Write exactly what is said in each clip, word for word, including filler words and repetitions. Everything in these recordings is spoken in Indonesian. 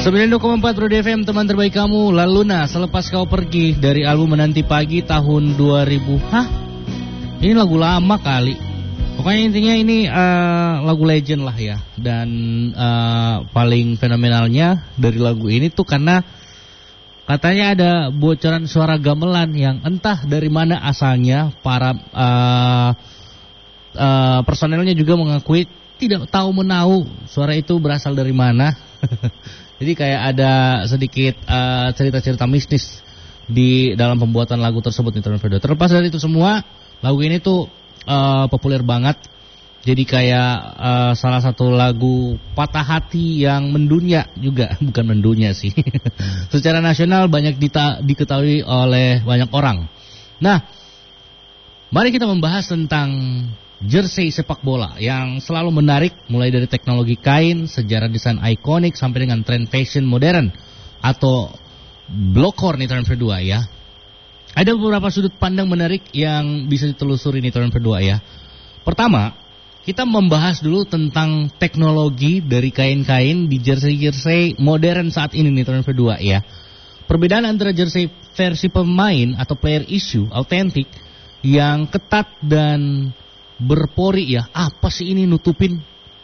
sembilan puluh dua koma empat Pro D F M, teman terbaik kamu, La Luna, Selepas Kau Pergi, dari album Menanti Pagi tahun dua ribu. Hah? Ini lagu lama kali. Pokoknya intinya ini uh, lagu legend lah ya. Dan uh, paling fenomenalnya dari lagu ini tuh karena katanya ada bocoran suara gamelan yang entah dari mana asalnya. Para uh, uh, personelnya juga mengakui tidak tahu menahu suara itu berasal dari mana. Jadi kayak ada sedikit uh, cerita-cerita mistis di dalam pembuatan lagu tersebut nih teman video. Terlepas dari itu semua, lagu ini tuh uh, populer banget. Jadi kayak uh, salah satu lagu patah hati yang mendunia juga, bukan mendunia sih. Secara nasional banyak dita- diketahui oleh banyak orang. Nah, mari kita membahas tentang jersey sepak bola yang selalu menarik, mulai dari teknologi kain, sejarah desain ikonik, sampai dengan tren fashion modern atau blokor nih tahun kedua ya. Ada beberapa sudut pandang menarik yang bisa ditelusuri nih tahun kedua ya. Pertama, kita membahas dulu tentang teknologi dari kain-kain di jersey-jersey modern saat ini nih tahun kedua ya. Perbedaan antara jersey versi pemain atau player issue autentik yang ketat dan berpori ya. Apa sih ini nutupin?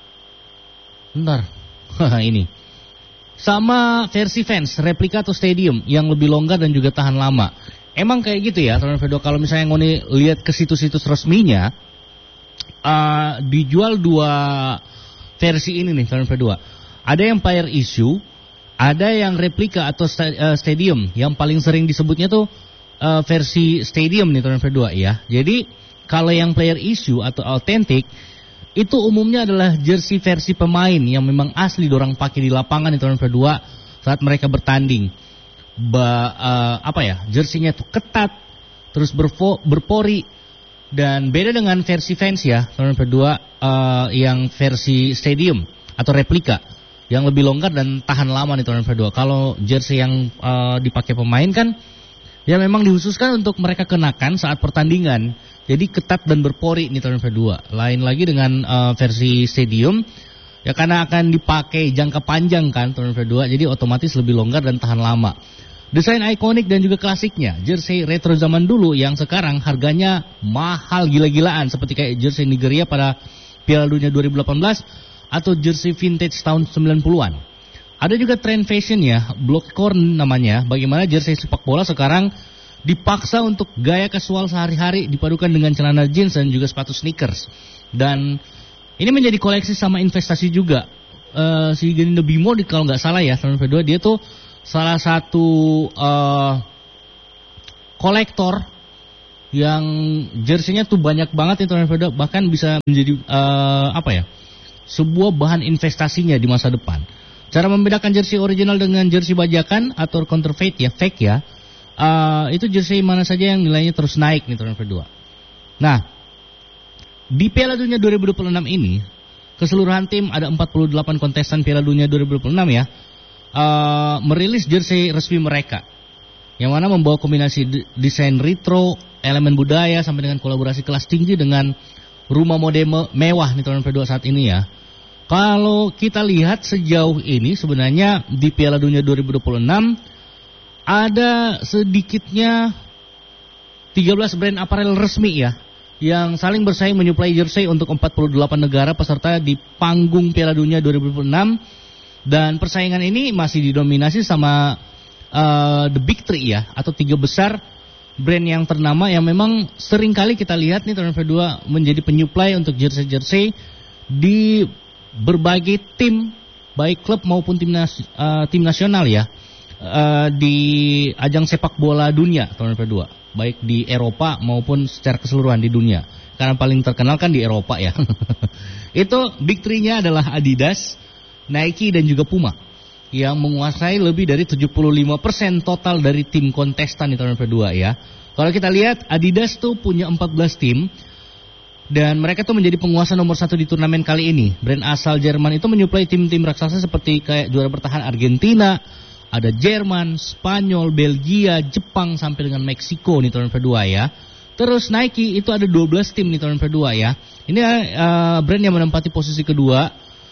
Bentar. Ini. Sama versi fans, replika atau stadium yang lebih longgar dan juga tahan lama. Emang kayak gitu ya, teman Vedo. Kalau misalnya ngoni lihat ke situs-situs resminya, uh, dijual dua versi ini nih, teman Vedo. Ada yang player issue, ada yang replika atau sta- uh, stadium. Yang paling sering disebutnya tuh uh, versi stadium nih, teman Vedo ya. Jadi kalau yang player issue atau authentic itu umumnya adalah jersey versi pemain yang memang asli dorang pakai di lapangan di tahun kedua saat mereka bertanding. Ba, uh, apa ya? Jerseynya itu ketat, terus berfo, berpori, dan beda dengan versi fans ya tahun kedua uh, yang versi stadium atau replika yang lebih longgar dan tahan lama di tahun kedua. Kalau jersey yang uh, dipakai pemain kan ya memang dihususkan untuk mereka kenakan saat pertandingan. Jadi ketat dan berpori nih tahun kedua. Lain lagi dengan uh, versi stadium, ya karena akan dipakai jangka panjang kan tahun kedua. Jadi otomatis lebih longgar dan tahan lama. Desain ikonik dan juga klasiknya, jersey retro zaman dulu yang sekarang harganya mahal gila-gilaan. Seperti kayak jersey Nigeria pada Piala Dunia dua ribu delapan belas atau jersey vintage tahun sembilan puluhan. Ada juga tren fashion ya, blokor namanya. Bagaimana jersey sepak bola sekarang dipaksa untuk gaya kasual sehari-hari dipadukan dengan celana jeans dan juga sepatu sneakers. Dan ini menjadi koleksi sama investasi juga. Uh, si Genindo Bimo kalau nggak salah ya, tahun kedua dia tuh salah satu uh, kolektor yang jerseynya tuh banyak banget itu tahun kedua, bahkan bisa menjadi uh, apa ya, sebuah bahan investasinya di masa depan. Cara membedakan jersey original dengan jersey bajakan atau counterfeit ya, fake ya. Uh, itu jersey mana saja yang nilainya terus naik nih tahun kedua. Nah, di Piala Dunia dua ribu dua puluh enam ini, keseluruhan tim ada empat puluh delapan kontestan Piala Dunia dua ribu dua puluh enam ya, uh, merilis jersey resmi mereka. Yang mana membawa kombinasi de- desain retro, elemen budaya, sampai dengan kolaborasi kelas tinggi dengan rumah mode me- mewah nih tahun kedua saat ini ya. Kalau kita lihat sejauh ini sebenarnya di Piala Dunia dua ribu dua puluh enam ada sedikitnya tiga belas brand aparel resmi ya yang saling bersaing menyuplai jersey untuk empat puluh delapan negara peserta di panggung Piala Dunia dua ribu dua puluh enam, dan persaingan ini masih didominasi sama uh, the big three ya, atau tiga besar brand yang ternama yang memang sering kali kita lihat nih tahun kedua menjadi penyuplai untuk jersey-jersey di berbagai tim, baik klub maupun tim, nas- uh, tim nasional ya. Uh, di ajang sepak bola dunia tahun kedua, baik di Eropa maupun secara keseluruhan di dunia. Karena paling terkenal kan di Eropa ya. Itu big three-nya adalah Adidas, Nike dan juga Puma yang menguasai lebih dari tujuh puluh lima persen total dari tim kontestan di tahun kedua ya. Kalau kita lihat Adidas tuh punya empat belas tim dan mereka tuh menjadi penguasa nomor satu di turnamen kali ini. Brand asal Jerman itu menyuplai tim-tim raksasa seperti kayak juara bertahan Argentina, ada Jerman, Spanyol, Belgia, Jepang, sampai dengan Meksiko nih tahun kedua ya. Terus Nike itu ada dua belas tim nih tahun kedua ya. Ini uh, brand yang menempati posisi kedua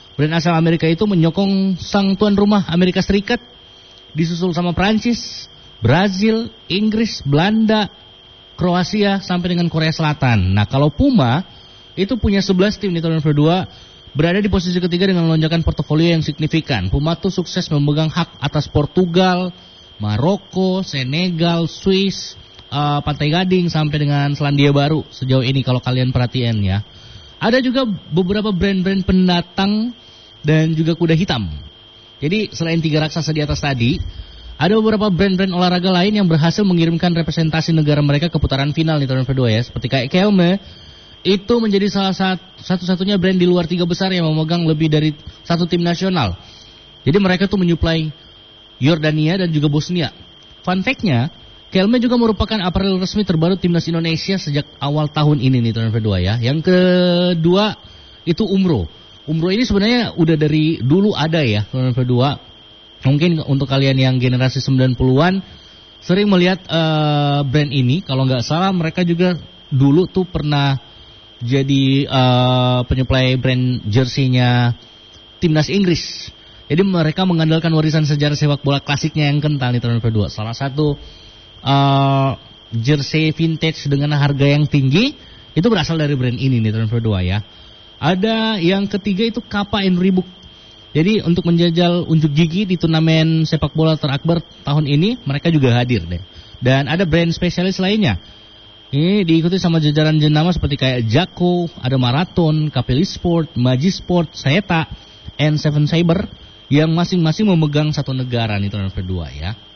Brand asal Amerika itu menyokong sang tuan rumah Amerika Serikat, disusul sama Prancis, Brazil, Inggris, Belanda, Kroasia, sampai dengan Korea Selatan. Nah, kalau Puma itu punya sebelas tim di tahun dua ribu dua puluh dua, berada di posisi ketiga dengan lonjakan portofolio yang signifikan. Puma tuh sukses memegang hak atas Portugal, Maroko, Senegal, Swiss, uh, Pantai Gading, sampai dengan Selandia Baru sejauh ini kalau kalian perhatian ya. Ada juga beberapa brand-brand pendatang dan juga kuda hitam. Jadi selain tiga raksasa di atas tadi, ada beberapa brand-brand olahraga lain yang berhasil mengirimkan representasi negara mereka ke putaran final di tahun dua ribu dua puluh dua ya. Seperti kayak Kelme, itu menjadi salah satu, satu-satunya brand di luar tiga besar yang memegang lebih dari satu tim nasional. Jadi mereka tuh menyuplai Yordania dan juga Bosnia. Fun fact-nya, Kelme juga merupakan aparel resmi terbaru timnas Indonesia sejak awal tahun ini nih tahun dua ribu dua puluh dua ya. Yang kedua itu Umroh. Umroh ini sebenarnya udah dari dulu ada ya tahun dua ribu dua puluh dua. Mungkin untuk kalian yang generasi sembilan puluhan sering melihat uh, brand ini. Kalau nggak salah mereka juga dulu tuh pernah jadi uh, penyuplai brand jersey-nya timnas Inggris. Jadi mereka mengandalkan warisan sejarah sepak bola klasiknya yang kental di tahun dua ribu dua puluh dua. Salah satu uh, jersey vintage dengan harga yang tinggi itu berasal dari brand ini di tahun dua ribu dua puluh dua ya. Ada yang ketiga itu Kappa and Reebok. Jadi untuk menjajal unjuk gigi di turnamen sepak bola terakbar tahun ini mereka juga hadir deh. Dan ada brand spesialis lainnya. Ini diikuti sama jajaran jenama seperti kayak Jako, ada Marathon, Capelli Sport, Maji Sport, Saeta, and Seven Saber yang masing-masing memegang satu negara nih tahun dua ribu dua puluh dua ya.